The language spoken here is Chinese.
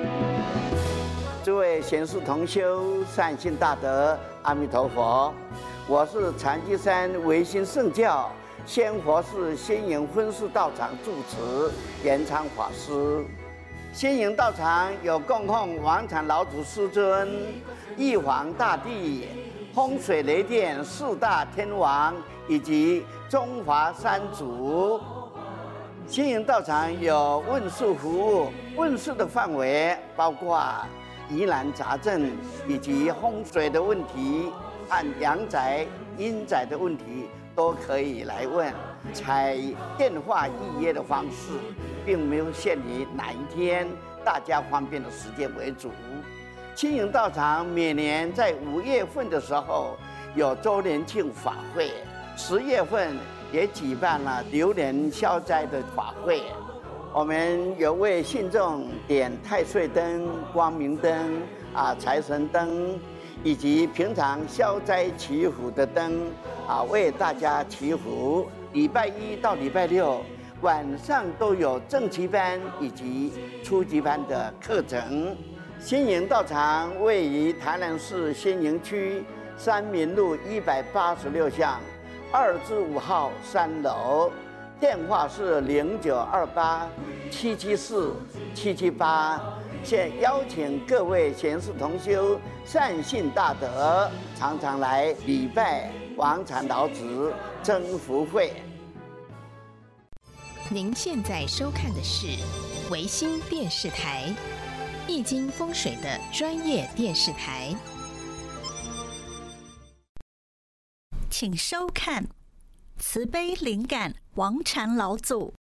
诸位贤士同修，善信大德，阿弥陀佛！我是禅机山唯心圣教仙佛寺仙营分寺道场住持延昌法师。仙营道场有供奉王禅老祖师尊、玉皇大帝、风水雷电四大天王以及中华三祖。仙营道场有问事服务，问事的范围包括疑难杂症以及风水的问题和阳宅、阴宅的问题都可以来问，采电话预约的方式，并没有限于哪一天，大家方便的时间为主。仙营道场每年在5月份的时候有周年庆法会，10月份也举办了流年消灾的法会。我们有为信众点太岁灯、光明灯、财神灯，以及平常消灾祈福的灯，为大家祈福。礼拜1到礼拜6晚上都有正级班以及初级班的课程。仙营道场位于台南市仙营区三民路186巷2至5号3楼。电话是0928-774-778。现邀请各位贤士同修、善信大德，常常来礼拜王禅老子增福会。 您现在收看的是维新电视台易经风水的专业电视台， 请收看慈悲灵感王禅老祖